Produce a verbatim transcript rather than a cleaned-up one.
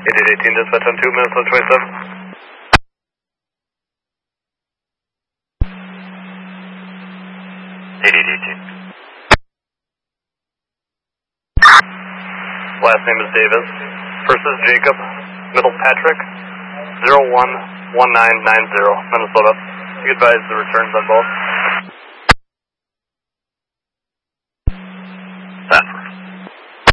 eighty-eight eighteen, dispatch on two, Minnesota twenty-seven. eighty-eight eighteen. Last name is Davis. First is Jacob. Middle Patrick. zero one one nine nine zero, Minnesota. You advise the returns on both.